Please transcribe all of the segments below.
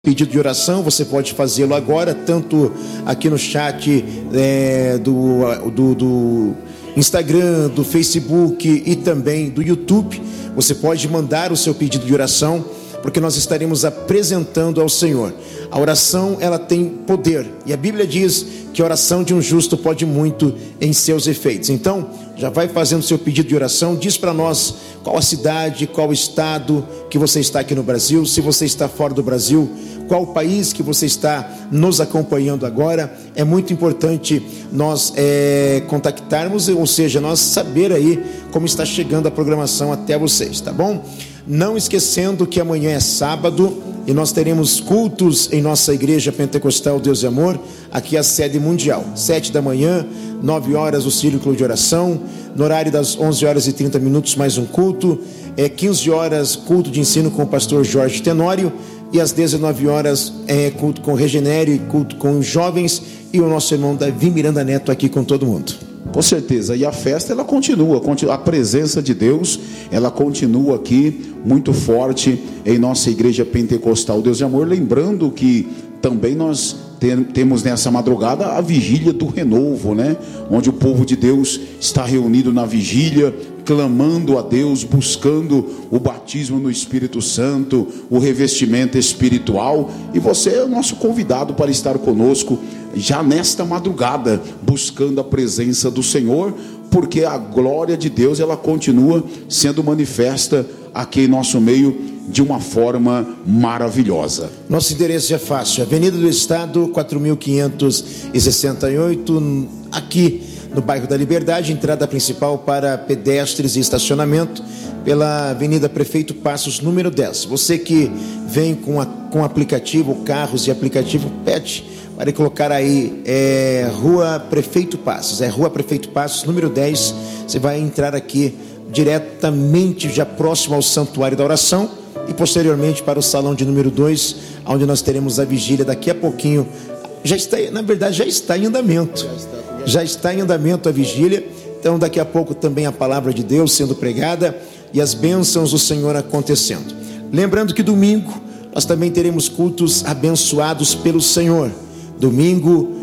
Pedido de oração, você pode fazê-lo agora, tanto aqui no chat do Instagram, do Facebook e também do YouTube. Você pode mandar o seu pedido de oração, porque nós estaremos apresentando ao Senhor. A oração, ela tem poder, e a Bíblia diz que a oração de um justo pode muito em seus efeitos. Então, já vai fazendo seu pedido de oração, diz para nós qual a cidade, qual o estado que você está aqui no Brasil, se você está fora do Brasil, qual o país que você está nos acompanhando agora. É muito importante nós contactarmos, ou seja, nós saber aí como está chegando a programação até vocês, tá bom? Não esquecendo que amanhã é sábado e nós teremos cultos em nossa igreja pentecostal Deus e Amor, aqui a sede mundial, 7 da manhã, 9 horas o círculo de oração, no horário das 11 horas e 30 minutos mais um culto, 15 horas culto de ensino com o pastor Jorge Tenório, e às 19 horas culto com Regenere, culto com os jovens e o nosso irmão Davi Miranda Neto aqui com todo mundo. Com certeza, e a festa ela continua, a presença de Deus ela continua aqui muito forte em nossa igreja pentecostal Deus e Amor, lembrando que também nós temos nessa madrugada a vigília do renovo, né? Onde o povo de Deus está reunido na vigília, clamando a Deus, buscando o batismo no Espírito Santo, o revestimento espiritual, e você é o nosso convidado para estar conosco já nesta madrugada, buscando a presença do Senhor, porque a glória de Deus ela continua sendo manifesta aqui em nosso meio de uma forma maravilhosa. Nosso endereço é fácil, Avenida do Estado 4568, aqui no bairro da Liberdade, entrada principal para pedestres e estacionamento pela Avenida Prefeito Passos, número 10. Você que vem com aplicativo, carros e aplicativo, pede para colocar aí Rua Prefeito Passos, Rua Prefeito Passos, número 10. Você vai entrar aqui diretamente já próximo ao Santuário da Oração e posteriormente para o salão de número 2, onde nós teremos a vigília daqui a pouquinho. Já está em andamento. Já está em andamento a vigília. Então daqui a pouco também a palavra de Deus sendo pregada e as bênçãos do Senhor acontecendo. Lembrando que domingo nós também teremos cultos abençoados pelo Senhor. Domingo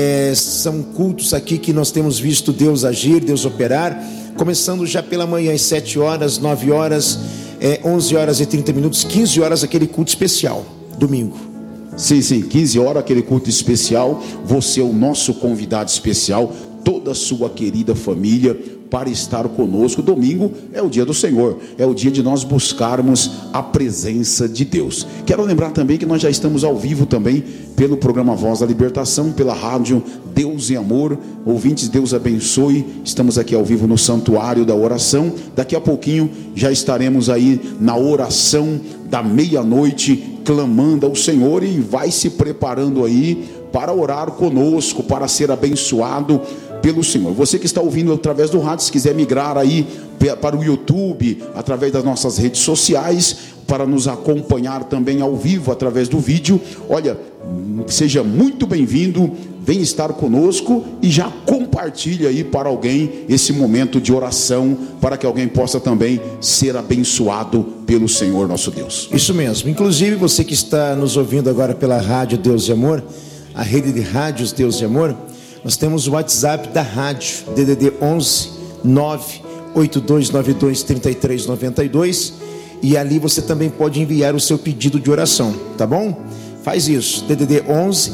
são cultos aqui que nós temos visto Deus agir, Deus operar, começando já pela manhã às 7 horas, 9 horas, 11 horas e 30 minutos, 15 horas aquele culto especial, domingo. Sim, 15 horas aquele culto especial. Você é o nosso convidado especial, toda a sua querida família, para estar conosco. Domingo é o dia do Senhor, é o dia de nós buscarmos a presença de Deus. Quero lembrar também que nós já estamos ao vivo também pelo programa Voz da Libertação, pela rádio Deus e Amor. Ouvintes, Deus abençoe. Estamos aqui ao vivo no Santuário da Oração. Daqui a pouquinho já estaremos aí na oração da meia-noite, clamando ao Senhor, e vai se preparando aí para orar conosco, para ser abençoado pelo Senhor. Você que está ouvindo através do rádio, se quiser migrar aí para o YouTube, através das nossas redes sociais, para nos acompanhar também ao vivo através do vídeo, olha, seja muito bem-vindo, vem estar conosco e já compartilha aí para alguém esse momento de oração, para que alguém possa também ser abençoado pelo Senhor nosso Deus. Isso mesmo, inclusive você que está nos ouvindo agora pela rádio Deus e Amor, a rede de rádios Deus e Amor, nós temos o WhatsApp da rádio, DDD 11 98292 3392, e ali você também pode enviar o seu pedido de oração, tá bom? Faz isso, DDD 11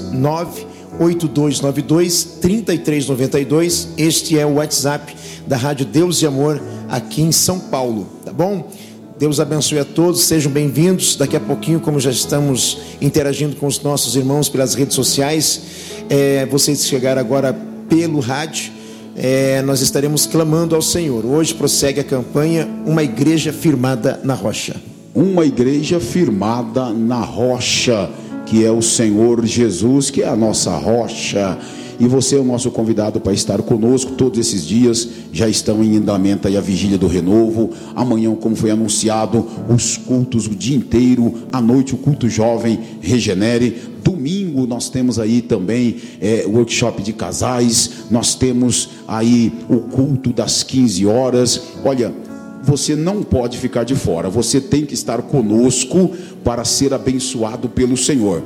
98292 3392, este é o WhatsApp da rádio Deus e Amor aqui em São Paulo, tá bom? Deus abençoe a todos, sejam bem-vindos. Daqui a pouquinho, como já estamos interagindo com os nossos irmãos pelas redes sociais, vocês chegaram agora pelo rádio, nós estaremos clamando ao Senhor. Hoje prossegue a campanha Uma Igreja Firmada na Rocha. Uma igreja firmada na rocha, que é o Senhor Jesus, que é a nossa rocha. E você é o nosso convidado para estar conosco todos esses dias. Já estão em andamento aí a vigília do renovo. Amanhã, como foi anunciado, os cultos o dia inteiro. À noite o culto jovem Regenere. Domingo nós temos aí também workshop de casais. Nós temos aí o culto das 15 horas. Olha, você não pode ficar de fora, você tem que estar conosco para ser abençoado pelo Senhor.